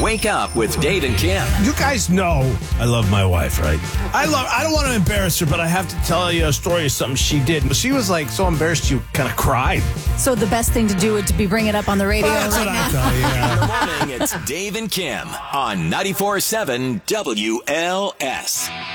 Wake up with Dave and Kim. You guys know I love my wife, right? I don't want to embarrass her, but I have to tell you a story of something she did. She was like so embarrassed she kind of cried. So the best thing to do would to be bring it up on the radio That's right what now. I thought, yeah. In the morning, it's Dave and Kim on 94.7 WLS.